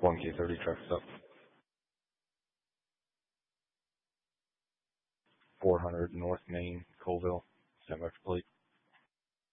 1K30 truck stop. 400 North Main, Colville, semi plate.